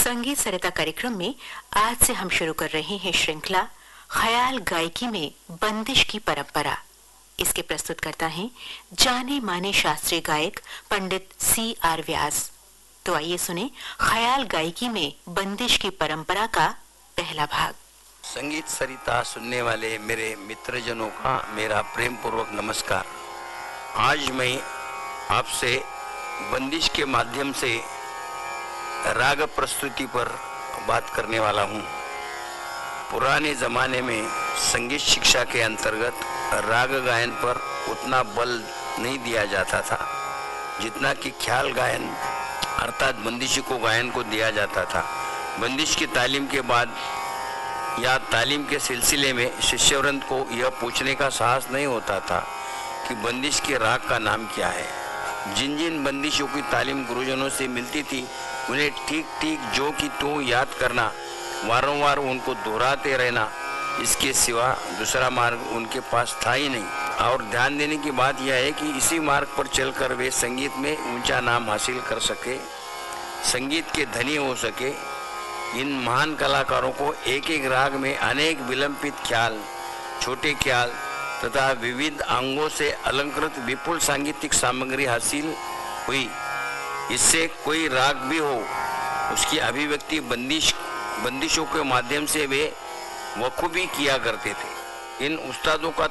संगीत सरिता कार्यक्रम में आज से हम शुरू कर रहे हैं श्रृंखला ख्याल गायकी में बंदिश की परंपरा। इसके प्रस्तुतकर्ता हैं जाने माने शास्त्रीय गायक पंडित C.R. व्यास। तो आइए सुने ख्याल गायकी में बंदिश की परंपरा का पहला भाग। संगीत सरिता सुनने वाले मेरे मित्रजनों का मेरा प्रेम पूर्वक नमस्कार। आज मैं आपसे बंदिश के माध्यम से राग प्रस्तुति पर बात करने वाला हूँ। पुराने ज़माने में संगीत शिक्षा के अंतर्गत राग गायन पर उतना बल नहीं दिया जाता था जितना कि ख्याल गायन अर्थात बंदिशी को गायन को दिया जाता था। बंदिश की तालीम के बाद या तालीम के सिलसिले में शिष्यवृंद को यह पूछने का साहस नहीं होता था कि बंदिश के राग का नाम क्या है। जिन जिन बंदिशों की तालीम गुरुजनों से मिलती थी उन्हें ठीक ठीक जो कि तो याद करना, वारंवार उनको दोहराते रहना, इसके सिवा दूसरा मार्ग उनके पास था ही नहीं। और ध्यान देने की बात यह है कि इसी मार्ग पर चलकर वे संगीत में ऊंचा नाम हासिल कर सके, संगीत के धनी हो सके। इन महान कलाकारों को एक एक राग में अनेक विलंबित ख्याल, छोटे ख्याल तथा विविध अंगों से अलंकृत विपुल सांगीतिक सामग्री हासिल हुई। इससे कोई राग भी हो उसकी अभिव्यक्ति बंदिशों के माध्यम से वे बखूबी किया करते थे। इन उस्तादों का